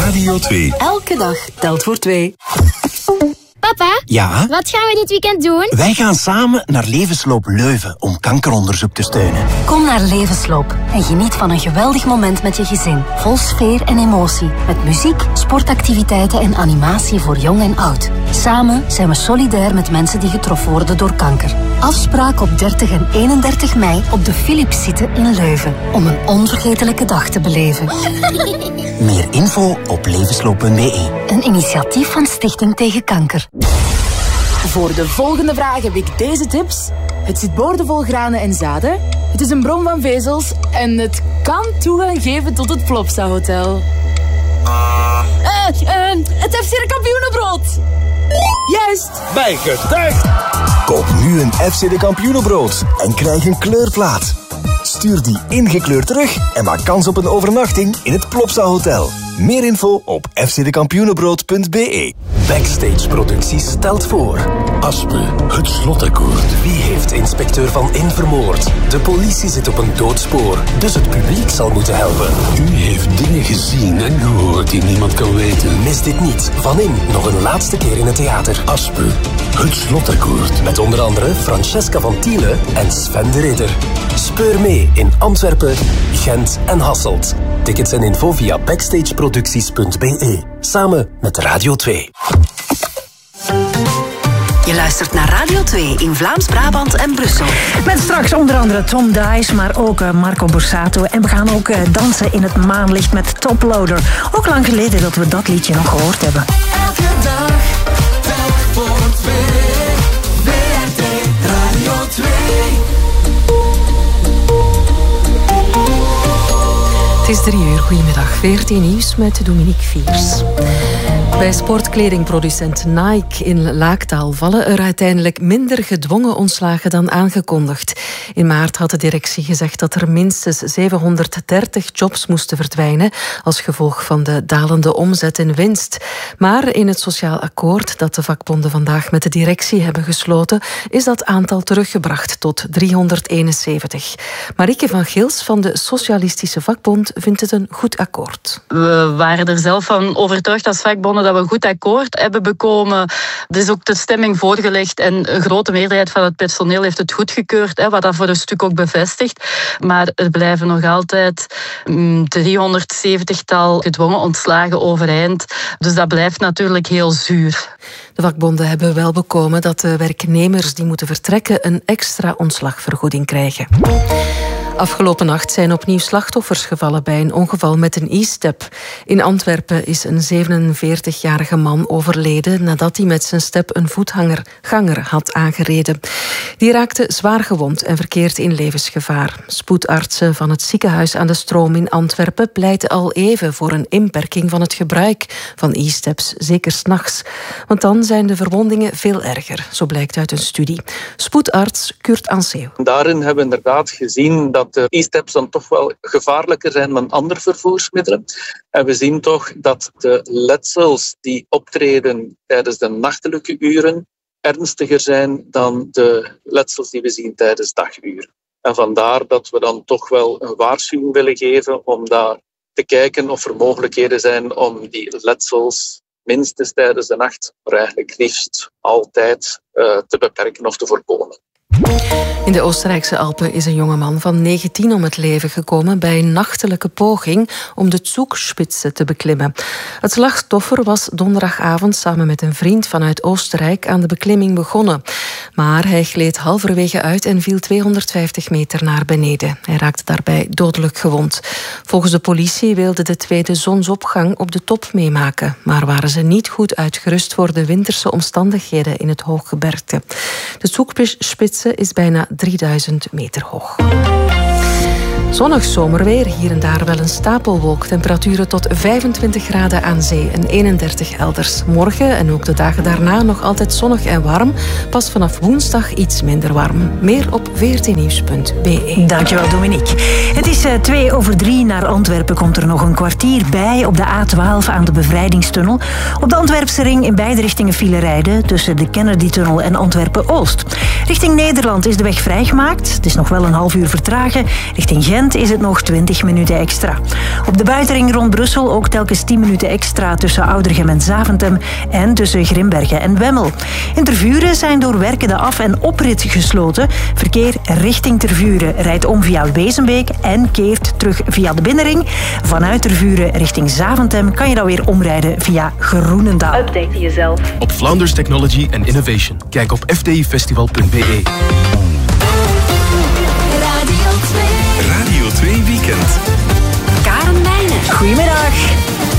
Radio 2. Elke dag telt voor 2. Papa? Ja? Wat gaan we dit weekend doen? Wij gaan samen naar Levensloop Leuven om kankeronderzoek te steunen. Kom naar Levensloop en geniet van een geweldig moment met je gezin. Vol sfeer en emotie. Met muziek, sportactiviteiten en animatie voor jong en oud. Samen zijn we solidair met mensen die getroffen worden door kanker. Afspraak op 30 en 31 mei op de Philipszitte in Leuven. Om een onvergetelijke dag te beleven. Meer info op levensloop.be. Een initiatief van Stichting Tegen Kanker. Voor de volgende vraag heb ik deze tips. Het zit boordevol granen en zaden. Het is een bron van vezels. En het kan toegang geven tot het Plopsa Hotel. Het FC de Kampioenenbrood. Juist. Bijgetuigd. Koop nu een FC de Kampioenenbrood en krijg een kleurplaat. Stuur die ingekleurd terug en maak kans op een overnachting in het Plopsa Hotel. Meer info op fcdekampioenenbrood.be. Backstage Producties stelt voor Aspe, het slotakkoord. Wie heeft inspecteur Van In vermoord? De politie zit op een doodspoor, dus het publiek zal moeten helpen. U heeft dingen gezien en gehoord die niemand kan weten. Mis dit niet. Van In nog een laatste keer in het theater. Aspe, het slotakkoord. Met onder andere Francesca van Thiele en Sven de Ridder. Speur mee in Antwerpen, Gent en Hasselt. Tickets en info via backstageproducties.be. Samen met Radio 2. Je luistert naar Radio 2 in Vlaams-Brabant en Brussel. Met straks onder andere Tom Dice, maar ook Marco Borsato. En we gaan ook dansen in het maanlicht met Toploader. Ook lang geleden dat we dat liedje nog gehoord hebben. Elke dag, telk voor 2. WRT Radio 2. Het is 3 uur. Goedemiddag. VRT Nieuws met Dominique Viers. Bij sportkledingproducent Nike in Laaktaal vallen er uiteindelijk minder gedwongen ontslagen dan aangekondigd. In maart had de directie gezegd dat er minstens 730 jobs moesten verdwijnen als gevolg van de dalende omzet en winst. Maar in het sociaal akkoord dat de vakbonden vandaag met de directie hebben gesloten, is dat aantal teruggebracht tot 371. Marieke van Gils van de Socialistische Vakbond vindt het een goed akkoord. We waren er zelf van overtuigd als vakbonden dat we een goed akkoord hebben bekomen. Er is ook de stemming voorgelegd en een grote meerderheid van het personeel heeft het goedgekeurd, wat dat voor een stuk ook bevestigt. Maar er blijven nog altijd 370-tal gedwongen ontslagen overeind. Dus dat blijft natuurlijk heel zuur. De vakbonden hebben wel bekomen dat de werknemers die moeten vertrekken een extra ontslagvergoeding krijgen. Afgelopen nacht zijn opnieuw slachtoffers gevallen bij een ongeval met een e-step. In Antwerpen is een 47-jarige man overleden nadat hij met zijn step een voetganger had aangereden. Die raakte zwaar gewond en verkeert in levensgevaar. Spoedartsen van het ziekenhuis aan de Stroom in Antwerpen pleiten al even voor een inperking van het gebruik van e-steps, zeker 's nachts. Want dan zijn de verwondingen veel erger, zo blijkt uit een studie. Spoedarts Kurt Anseeuw. Daarin hebben we inderdaad gezien dat de e-steps dan toch wel gevaarlijker zijn dan andere vervoersmiddelen. En we zien toch dat de letsels die optreden tijdens de nachtelijke uren ernstiger zijn dan de letsels die we zien tijdens daguren. En vandaar dat we dan toch wel een waarschuwing willen geven om daar te kijken of er mogelijkheden zijn om die letsels minstens tijdens de nacht, maar eigenlijk liefst altijd te beperken of te voorkomen. In de Oostenrijkse Alpen is een jongeman van 19 om het leven gekomen bij een nachtelijke poging om de Zugspitze te beklimmen. Het slachtoffer was donderdagavond samen met een vriend vanuit Oostenrijk aan de beklimming begonnen. Maar hij gleed halverwege uit en viel 250 meter naar beneden. Hij raakte daarbij dodelijk gewond. Volgens de politie wilde de tweede zonsopgang op de top meemaken, maar waren ze niet goed uitgerust voor de winterse omstandigheden in het hooggebergte. De Zugspitze is bijna 3000 meter hoog. Zonnig zomerweer, hier en daar wel een stapelwolk. Temperaturen tot 25 graden aan zee en 31 elders. Morgen en ook de dagen daarna nog altijd zonnig en warm. Pas vanaf woensdag iets minder warm. Meer op vrtnieuws.be. Dankjewel, Dominique. Het is 2:03. Naar Antwerpen komt er nog een kwartier bij op de A12 aan de Bevrijdingstunnel. Op de Antwerpse ring in beide richtingen file rijden tussen de Kennedytunnel en Antwerpen-Oost. Richting Nederland is de weg vrijgemaakt. Het is nog wel een half uur vertragen. Richting Gent Gent is het nog 20 minuten extra. Op de buitenring rond Brussel ook telkens 10 minuten extra tussen Oudergem en Zaventem en tussen Grimbergen en Wemmel. In Tervuren zijn door werken de af- en oprit gesloten. Verkeer richting Tervuren rijdt om via Wezenbeek en keert terug via de binnenring. Vanuit Tervuren richting Zaventem kan je dan weer omrijden via Groenendaal. Update jezelf op Flanders Technology and Innovation. Kijk op fdifestival.be. Radio 2 Radio 2 Weekend. Karen Wijnen. Goedemiddag.